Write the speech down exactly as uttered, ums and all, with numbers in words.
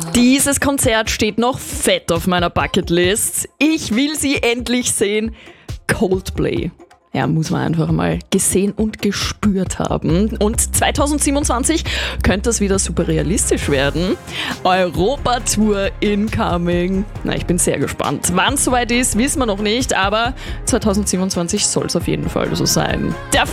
Dieses Konzert steht noch fett auf meiner Bucketlist. Ich will sie endlich sehen. Coldplay. Ja, muss man einfach mal gesehen und gespürt haben. Und zwanzig siebenundzwanzig könnte es wieder super realistisch werden. Europa-Tour incoming. Na, ich bin sehr gespannt. Wann es soweit ist, wissen wir noch nicht, aber zwanzig siebenundzwanzig soll es auf jeden Fall so sein. Der